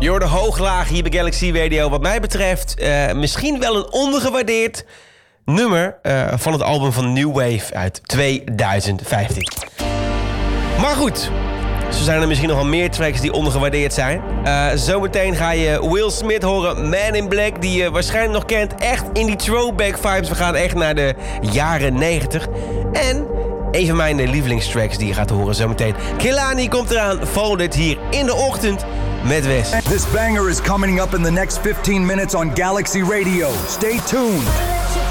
Je hoorde Hooglaag hier bij Galaxy Radio. Wat mij betreft misschien wel een ondergewaardeerd nummer van het album van New Wave uit 2015. Maar goed, zo zijn er misschien nog wel meer tracks die ondergewaardeerd zijn. Zometeen ga je Will Smith horen, Man in Black, die je waarschijnlijk nog kent. Echt in die throwback vibes. We gaan echt naar de jaren 90. En een van mijn lievelingstracks die je gaat horen zometeen. Kehlani komt eraan, Folded hier in de ochtend met Wes. This banger is coming up in the next 15 minutes on Galaxy Radio. Stay tuned.